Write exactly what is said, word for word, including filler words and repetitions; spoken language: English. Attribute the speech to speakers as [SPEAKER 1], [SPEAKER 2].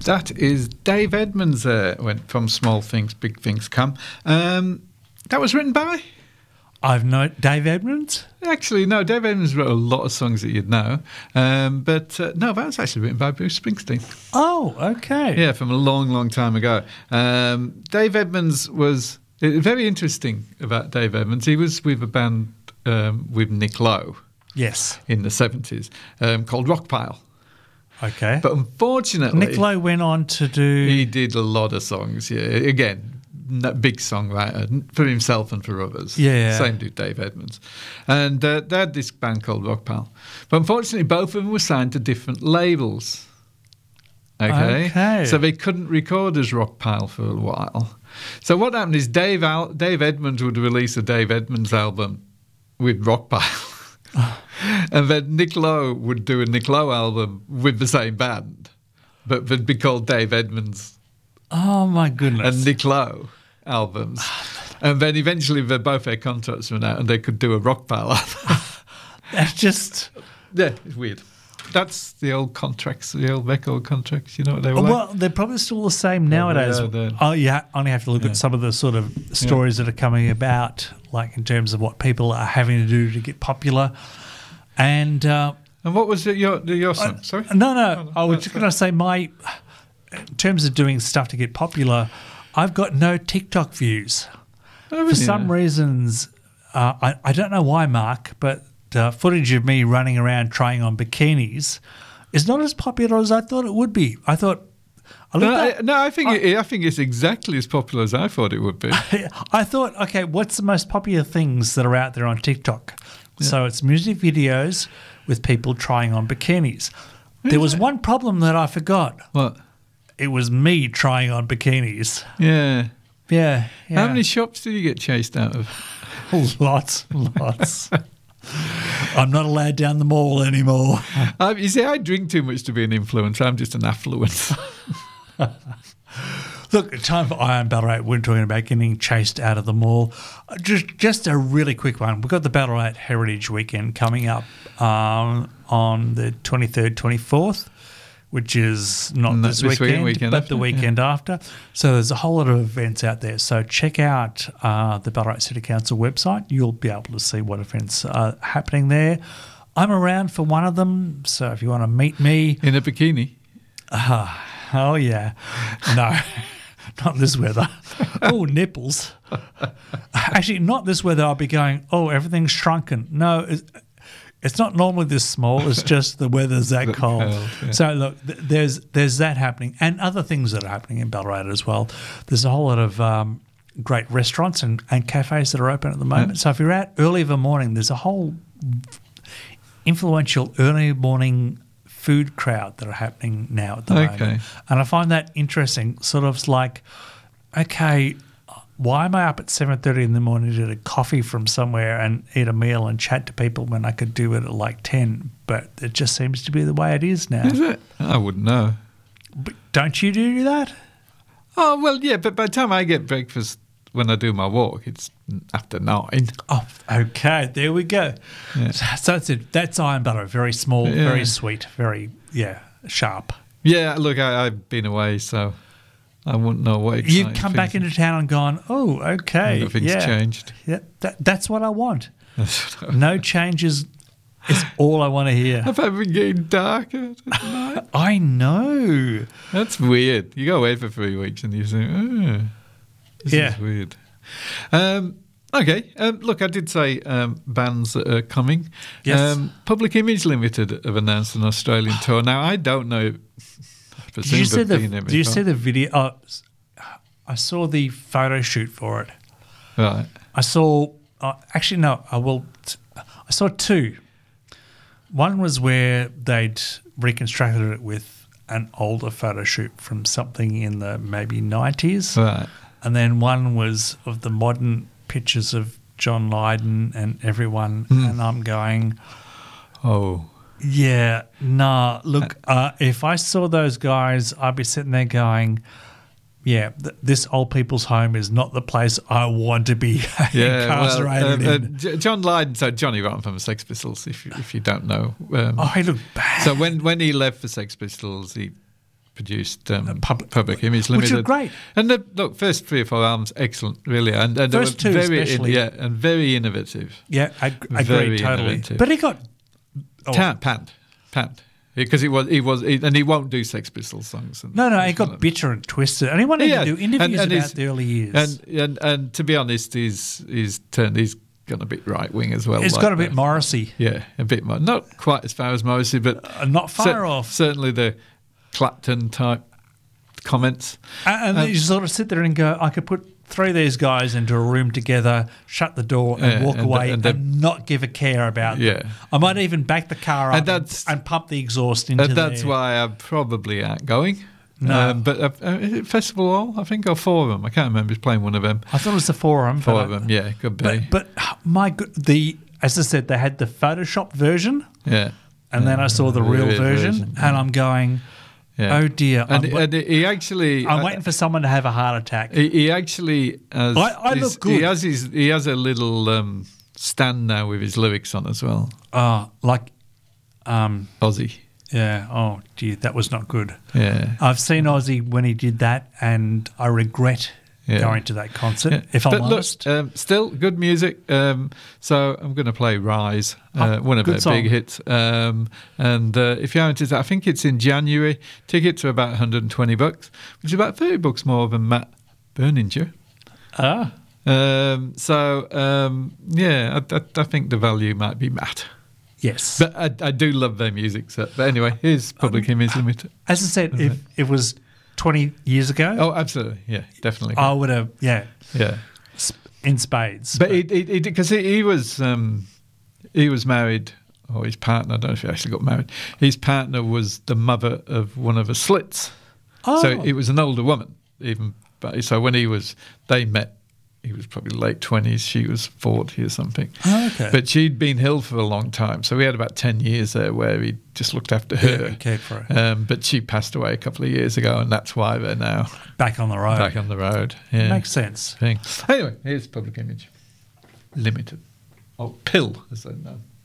[SPEAKER 1] That is Dave Edmunds there, went From Small Things, Big Things Come. Um, that was written by?
[SPEAKER 2] I've known Dave Edmunds?
[SPEAKER 1] Actually, no, Dave Edmunds wrote a lot of songs that you'd know. Um, but uh, no, that was actually written by Bruce Springsteen.
[SPEAKER 2] Oh, okay.
[SPEAKER 1] Yeah, from a long, long time ago. Um, Dave Edmunds was uh, very interesting about Dave Edmunds. He was with a band um, with Nick Lowe.
[SPEAKER 2] Yes.
[SPEAKER 1] In the seventies, um, called Rockpile.
[SPEAKER 2] Okay.
[SPEAKER 1] But unfortunately...
[SPEAKER 2] Nick Lowe went on to do...
[SPEAKER 1] He did a lot of songs, yeah. Again, big songwriter for himself and for others.
[SPEAKER 2] Yeah.
[SPEAKER 1] Same dude, Dave Edmunds. And uh, they had this band called Rockpile. But unfortunately, both of them were signed to different labels. Okay?
[SPEAKER 2] Okay.
[SPEAKER 1] So they couldn't record as Rockpile for a while. So what happened is Dave, Al- Dave Edmunds would release a Dave Edmunds album with Rockpile. And then Nick Lowe would do a Nick Lowe album with the same band, but they'd be called Dave Edmunds.
[SPEAKER 2] Oh, my goodness.
[SPEAKER 1] And Nick Lowe albums. And then eventually they both their contracts went out and they could do a Rockpile album.
[SPEAKER 2] That's just...
[SPEAKER 1] Yeah, it's weird. That's the old contracts, the old record contracts, you know what they were like?
[SPEAKER 2] Well, they're probably still the same nowadays.
[SPEAKER 1] Yeah,
[SPEAKER 2] oh, you ha- only have to look
[SPEAKER 1] yeah.
[SPEAKER 2] at some of the sort of stories yeah. that are coming about, like in terms of what people are having to do to get popular. And uh,
[SPEAKER 1] and what was it, your your song?
[SPEAKER 2] Uh,
[SPEAKER 1] Sorry?
[SPEAKER 2] No, no. no I was just going to say my, in terms of doing stuff to get popular, I've got no TikTok views.
[SPEAKER 1] Oh,
[SPEAKER 2] For some reasons, uh, I, I don't know why, Mark, but uh, footage of me running around trying on bikinis is not as popular as I thought it would be. I thought... I
[SPEAKER 1] no,
[SPEAKER 2] at,
[SPEAKER 1] I, no, I think I, it, I think it's exactly as popular as I thought it would be.
[SPEAKER 2] I thought, okay, what's the most popular things that are out there on TikTok? Yeah. So it's music videos with people trying on bikinis. Who's there was that? One problem that I forgot.
[SPEAKER 1] What?
[SPEAKER 2] It was me trying on bikinis.
[SPEAKER 1] Yeah.
[SPEAKER 2] Yeah. yeah.
[SPEAKER 1] How many shops did you get chased out of?
[SPEAKER 2] Lots, lots. I'm not allowed down the mall anymore.
[SPEAKER 1] Um, you see, I drink too much to be an influencer. I'm just an affluent.
[SPEAKER 2] Look, time for Iron Ballarat. We're talking about getting chased out of the mall. Just just a really quick one. We've got the Ballarat Heritage Weekend coming up um, on the twenty-third, twenty-fourth, which is not
[SPEAKER 1] no,
[SPEAKER 2] this,
[SPEAKER 1] this
[SPEAKER 2] weekend,
[SPEAKER 1] weekend
[SPEAKER 2] but
[SPEAKER 1] after,
[SPEAKER 2] the weekend
[SPEAKER 1] yeah.
[SPEAKER 2] after. So there's a whole lot of events out there. So check out uh, the Ballarat City Council website. You'll be able to see what events are happening there. I'm around for one of them, so if you want to meet me.
[SPEAKER 1] In a bikini?
[SPEAKER 2] Uh, oh, yeah. No. Not this weather. Oh, nipples. Actually, not this weather. I'll be going, oh, everything's shrunken. No, it's, it's not normally this small. It's just the weather's that cold. cold yeah. So, look, th- there's there's that happening and other things that are happening in Ballarat as well. There's a whole lot of um, great restaurants and, and cafes that are open at the moment. Yeah. So if you're out early of a morning, there's a whole influential early morning food crowd that are happening now at the
[SPEAKER 1] okay.
[SPEAKER 2] moment. And I find that interesting, sort of like, okay, why am I up at seven thirty in the morning to get a coffee from somewhere and eat a meal and chat to people when I could do it at like ten? But it just seems to be the way it is now.
[SPEAKER 1] Is it? I wouldn't know.
[SPEAKER 2] But don't you do that?
[SPEAKER 1] Oh, well, yeah, but by the time I get breakfast when I do my walk, it's after nine.
[SPEAKER 2] Oh, okay. There we go.
[SPEAKER 1] Yeah.
[SPEAKER 2] So, so that's it. That's Iron Butter. Very small, yeah. very sweet, very, yeah, sharp.
[SPEAKER 1] Yeah, look, I, I've been away, so I wouldn't know what exciting
[SPEAKER 2] You've come back into town and gone, oh, okay.
[SPEAKER 1] Nothing's
[SPEAKER 2] yeah.
[SPEAKER 1] changed.
[SPEAKER 2] Yeah, that, that's what I want. No changes is all I want to hear.
[SPEAKER 1] I've been getting darker at night.
[SPEAKER 2] I know.
[SPEAKER 1] That's weird. You go away for three weeks and you think, oh, this
[SPEAKER 2] yeah.
[SPEAKER 1] is weird. Um, okay, um, look, I did say um, bands that are coming.
[SPEAKER 2] Yes.
[SPEAKER 1] Um, Public Image Limited have announced an Australian tour. Now, I don't know. I
[SPEAKER 2] did you see the, did you see the video? Oh, I saw the photo shoot for it.
[SPEAKER 1] Right.
[SPEAKER 2] I saw, uh, actually, no, I will. T- I saw two. One was where they'd reconstructed it with an older photo shoot from something in the maybe nineties.
[SPEAKER 1] Right.
[SPEAKER 2] And then one was of the modern pictures of John Lydon and everyone. Mm. And I'm going,
[SPEAKER 1] oh,
[SPEAKER 2] yeah, nah, look, uh, if I saw those guys, I'd be sitting there going, yeah, th- this old people's home is not the place I want to be
[SPEAKER 1] yeah,
[SPEAKER 2] incarcerated
[SPEAKER 1] well, uh,
[SPEAKER 2] in.
[SPEAKER 1] Uh, J- John Lydon, so Johnny Rotten from the Sex Pistols, if you, if you don't know. Um,
[SPEAKER 2] oh, he looked bad.
[SPEAKER 1] So when, when he left the Sex Pistols, he produced um,
[SPEAKER 2] Public-
[SPEAKER 1] Public Image
[SPEAKER 2] which
[SPEAKER 1] Limited.
[SPEAKER 2] are great.
[SPEAKER 1] And the look, first three or four albums, excellent, really, and, and they
[SPEAKER 2] First
[SPEAKER 1] were
[SPEAKER 2] two
[SPEAKER 1] very,
[SPEAKER 2] especially.
[SPEAKER 1] yeah, and very innovative.
[SPEAKER 2] Yeah, I, I
[SPEAKER 1] Very
[SPEAKER 2] agree totally.
[SPEAKER 1] innovative.
[SPEAKER 2] But he got oh,
[SPEAKER 1] Panned, panned, panned, because he was, he was, he, and he won't do Sex Pistols songs. And
[SPEAKER 2] no, no, he
[SPEAKER 1] things
[SPEAKER 2] got
[SPEAKER 1] like
[SPEAKER 2] bitter and twisted, and he wanted
[SPEAKER 1] Yeah,
[SPEAKER 2] to do interviews
[SPEAKER 1] and- and
[SPEAKER 2] about
[SPEAKER 1] he's-
[SPEAKER 2] the early years.
[SPEAKER 1] And, and and to be honest, he's he's turned. He's gone a bit right wing as well.
[SPEAKER 2] It's
[SPEAKER 1] like
[SPEAKER 2] got a bit
[SPEAKER 1] the-
[SPEAKER 2] Morrissey,
[SPEAKER 1] Yeah, a bit more. Not quite as far as Morrissey, but
[SPEAKER 2] uh, not far
[SPEAKER 1] cer-
[SPEAKER 2] off.
[SPEAKER 1] certainly the Clapton type comments.
[SPEAKER 2] And, and
[SPEAKER 1] Um,
[SPEAKER 2] you sort of sit there and go, I could put three of these guys into a room together, shut the door, and
[SPEAKER 1] Yeah,
[SPEAKER 2] walk
[SPEAKER 1] and
[SPEAKER 2] away,
[SPEAKER 1] the-
[SPEAKER 2] and,
[SPEAKER 1] and the-
[SPEAKER 2] not give a care about
[SPEAKER 1] Yeah.
[SPEAKER 2] them. I might even back the car up
[SPEAKER 1] And
[SPEAKER 2] and,
[SPEAKER 1] that's-
[SPEAKER 2] and pump the exhaust into
[SPEAKER 1] And that's
[SPEAKER 2] there.
[SPEAKER 1] why I probably aren't going.
[SPEAKER 2] No.
[SPEAKER 1] Um, but uh, uh, is it Festival Hall, I think, or Forum. I can't remember. He's playing one of them.
[SPEAKER 2] I thought it was the forum.
[SPEAKER 1] Four
[SPEAKER 2] but
[SPEAKER 1] of
[SPEAKER 2] I-
[SPEAKER 1] them, yeah, could be.
[SPEAKER 2] But, but my good, the as I said, they had the Photoshop version,
[SPEAKER 1] yeah.
[SPEAKER 2] and then I saw the real
[SPEAKER 1] real
[SPEAKER 2] version,
[SPEAKER 1] version,
[SPEAKER 2] and I'm going,
[SPEAKER 1] Yeah.
[SPEAKER 2] oh dear,
[SPEAKER 1] And,
[SPEAKER 2] I'm,
[SPEAKER 1] and he actually,
[SPEAKER 2] I'm
[SPEAKER 1] uh,
[SPEAKER 2] waiting for someone to have a heart attack.
[SPEAKER 1] he, he actually has.
[SPEAKER 2] I- I
[SPEAKER 1] his-
[SPEAKER 2] look good.
[SPEAKER 1] He has his. He has a little um, stand now with his lyrics on as well.
[SPEAKER 2] Oh, like, um,
[SPEAKER 1] Ozzy.
[SPEAKER 2] yeah. Oh, gee, that was not good.
[SPEAKER 1] Yeah.
[SPEAKER 2] I've seen Ozzy when he did that, and I regret
[SPEAKER 1] Yeah.
[SPEAKER 2] going to that concert.
[SPEAKER 1] Yeah.
[SPEAKER 2] If I'm
[SPEAKER 1] but
[SPEAKER 2] honest,
[SPEAKER 1] look, um, still good music. Um, so I'm going to play Rise, uh,
[SPEAKER 2] Oh,
[SPEAKER 1] one of
[SPEAKER 2] good
[SPEAKER 1] their
[SPEAKER 2] song.
[SPEAKER 1] big hits. Um, and uh, if you haven't, I think it's in January. Tickets are about one hundred twenty bucks, which is about thirty bucks more than Matt Berninger.
[SPEAKER 2] ah,
[SPEAKER 1] Um, so um, yeah, I, I, I think the value might be Matt.
[SPEAKER 2] yes.
[SPEAKER 1] But I, I do love their music. So, but anyway, here's Public Image Limited.
[SPEAKER 2] As I said, if it was twenty years ago,
[SPEAKER 1] Oh, absolutely, yeah, definitely,
[SPEAKER 2] I would have, yeah,
[SPEAKER 1] yeah.
[SPEAKER 2] sp- in spades.
[SPEAKER 1] But he because he, he was um, he was married, or his partner. I don't know if he actually got married. His partner was the mother of one of the Slits,
[SPEAKER 2] oh,
[SPEAKER 1] so it was an older woman. Even but so when he was, they met. He was probably late twenties. She was forty or something.
[SPEAKER 2] Oh, okay.
[SPEAKER 1] But she'd been ill for a long time, so we had about ten years there where he just looked after her.
[SPEAKER 2] Yeah, cared for her.
[SPEAKER 1] Um, but she passed away a couple of years ago, and that's why they're now
[SPEAKER 2] Back on the road.
[SPEAKER 1] back on the road. Yeah.
[SPEAKER 2] Makes sense.
[SPEAKER 1] Thing. Anyway, here's Public Image Limited. Oh, Pill, as they know.